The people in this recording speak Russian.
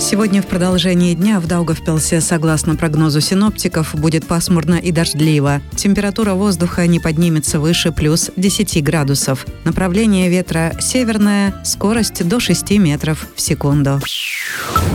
Сегодня в продолжении дня в Даугавпилсе, согласно прогнозу синоптиков, будет пасмурно и дождливо. Температура воздуха не поднимется выше плюс 10 градусов. Направление ветра северное, скорость до 6 метров в секунду.